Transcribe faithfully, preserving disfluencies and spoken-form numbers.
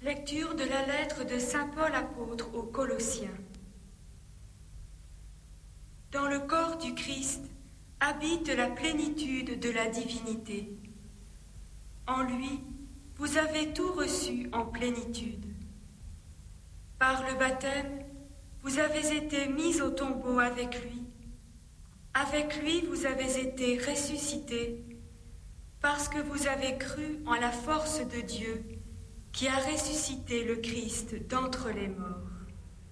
Lecture de la lettre de saint Paul apôtre aux Colossiens. Dans le corps du Christ habite la plénitude de la divinité. En lui, vous avez tout reçu en plénitude. Par le baptême, vous avez été mis au tombeau avec lui. Avec lui, vous avez été ressuscités parce que vous avez cru en la force de Dieu qui a ressuscité le Christ d'entre les morts.